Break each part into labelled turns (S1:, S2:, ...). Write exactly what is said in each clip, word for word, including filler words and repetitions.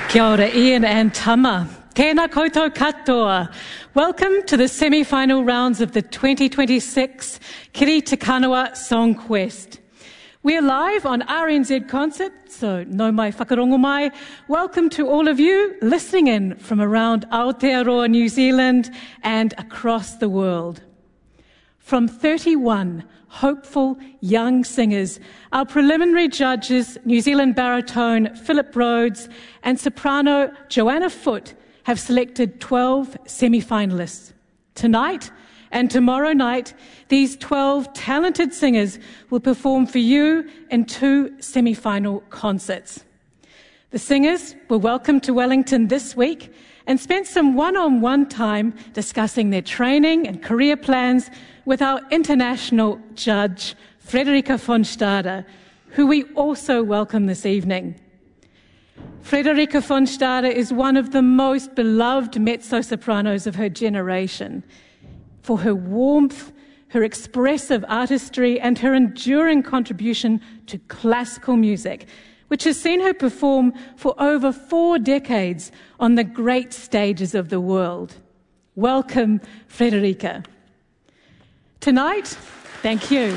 S1: Kia ora, Ian and Tama. Tēnā koutou katoa. Welcome to the semi-final rounds of the twenty twenty-six Kiri Te Kanawa Song Quest. We're live on R N Z Concert, so no mai whakarongo mai. Welcome to all of you listening in from around Aotearoa, New Zealand and across the world. From thirty-one hopeful young singers, our preliminary judges, New Zealand baritone Philip Rhodes and soprano Joanna Foot, have selected twelve semi-finalists. Tonight and tomorrow night, these twelve talented singers will perform for you in two semi-final concerts. The singers were welcomed to Wellington this week and spent some one-on-one time discussing their training and career plans with our international judge, Frederika von Stade, who we also welcome this evening. Frederika von Stade is one of the most beloved mezzo-sopranos of her generation for her warmth, her expressive artistry, and her enduring contribution to classical music, which has seen her perform for over four decades on the great stages of the world. Welcome, Frederika. Tonight, thank you.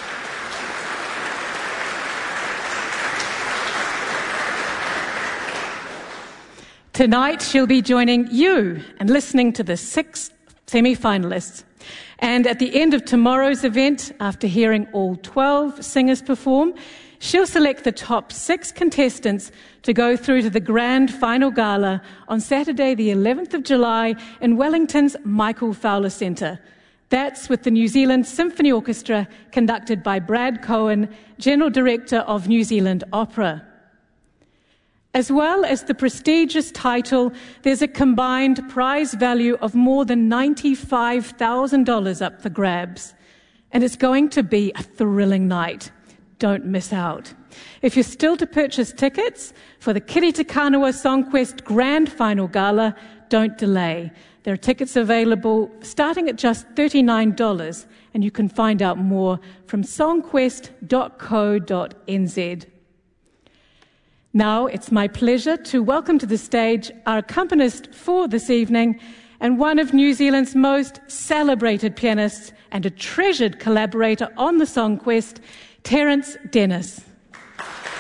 S1: Tonight, she'll be joining you and listening to the six semi-finalists. And at the end of tomorrow's event, after hearing all twelve singers perform, she'll select the top six contestants to go through to the grand final gala on Saturday, the eleventh of July in Wellington's Michael Fowler Centre. That's with the New Zealand Symphony Orchestra, conducted by Brad Cohen, General Director of New Zealand Opera. As well as the prestigious title, there's a combined prize value of more than ninety-five thousand dollars up for grabs. And it's going to be a thrilling night. Don't miss out. If you're still to purchase tickets for the Kiri Te Kanawa Song Quest Grand Final Gala, don't delay. There are tickets available starting at just thirty-nine dollars, and you can find out more from songquest dot co dot n z. Now it's my pleasure to welcome to the stage our accompanist for this evening and one of New Zealand's most celebrated pianists and a treasured collaborator on the Song Quest, Terence Dennis.